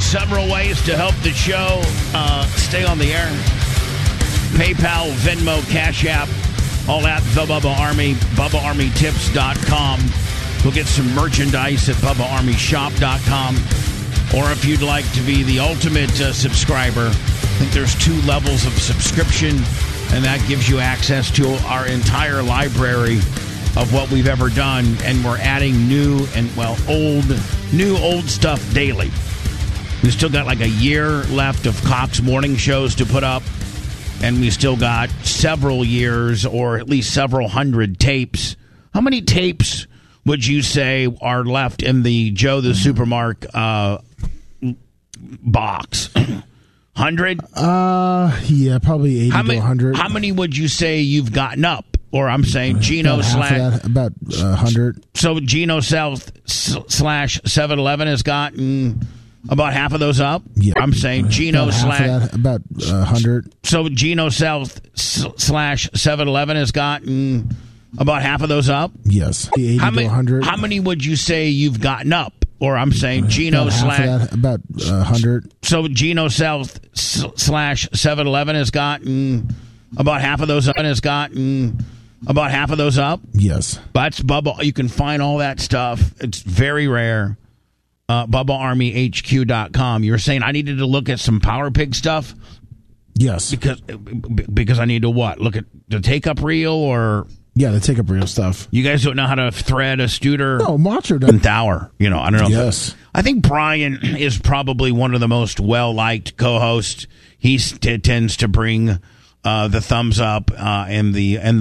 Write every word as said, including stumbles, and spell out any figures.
several ways to help the show uh, stay on the air. PayPal, Venmo, Cash App, all at The Bubba Army, Bubba Army Tips dot com. We'll get some merchandise at Bubba Army Shop dot com. Or if you'd like to be the ultimate uh, subscriber, I think there's two levels of subscription, and that gives you access to our entire library of what we've ever done, and we're adding new and, well, old, new, old stuff daily. We still got like a year left of Cox morning shows to put up, and we still got several years or at least several hundred tapes. How many tapes would you say are left in the Joe the Supermark uh, box? Hundred? Uh, yeah, probably eighty how to many, one hundred. How many would you say you've gotten up? Or I'm saying Gino about slash about uh, one hundred. So Gino South slash seven eleven has gotten about half of those up. Yeah, I'm saying Gino about slash about uh, one hundred. So Gino South slash seven eleven has gotten about half of those up. Yes, eighty how to many, one hundred. How many would you say you've gotten up? Or I'm saying Gino about slash about uh, one hundred. So Gino South slash seven eleven has gotten about half of those up. Has gotten about half of those up. Yes, that's Bubba. You can find all that stuff. It's very rare. Uh, Bubba Army H Q dot com. You were saying I needed to look at some Power Pig stuff. Yes, because because I need to what? Look at the take up reel or. Yeah, they take up real stuff. You guys don't know how to thread a Studer? No, Macho does. Hour. You know, I don't know. Yes. If, I think Brian is probably one of the most well-liked co-hosts. He t- tends to bring uh, the thumbs up uh, and the and